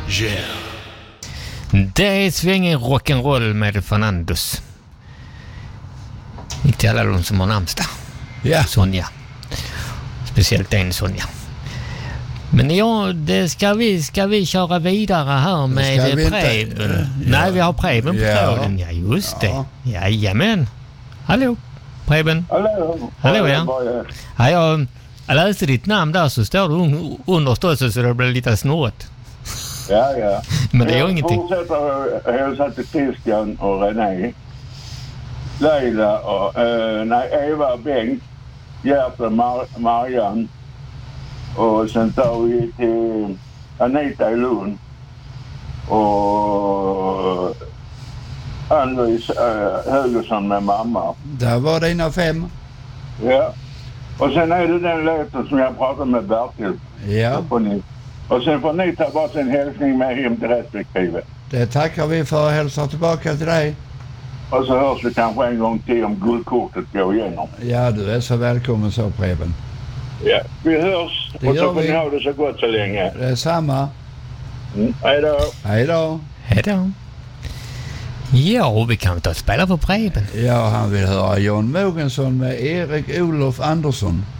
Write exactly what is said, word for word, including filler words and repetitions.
Yeah. Det är svängen rock'n'roll med Fernandos. Gick till alla de som har namnsdag. Ja. Sonja. Speciellt en Sonja. Men ja, det ska vi ska vi köra vidare här med Preben. Uh, Nej, vi har Preben på ja. tråden. Ja, just det. Ja. Jajamän. Hallå, Preben. Hallå. Hallå, ja. Ja, jag, jag läste ditt namn där, så står du understått så det blir lite snått. Ja, ja. Men det är jag ingenting. Jag fortsätter hälsa till Christian och René. Leila och uh, nej, Eva, Bengt, Gert och Mar- Marianne. Och sen tar vi till Anita i Lund. Och Ann-Louise uh, Högersson med mamma. Där var dina fem. Ja. Och sen är det den låten som jag pratade med Bertil. Ja. Och sen får ni ta bara en hälsning med hem till respektive. Det tackar vi för att hälsa tillbaka till dig. Och så hörs vi kanske en gång till om guldkortet går igenom. Ja, du är så välkommen så, Preben. Ja, vi hörs. Det och så gör får vi. ni ha det så gott så länge. Det är samma. Mm. Hej då. Hej då. Hej då. Ja, vi kan ta och spela på Preben. Ja, han vill höra John Mogensson med Erik Olof Andersson.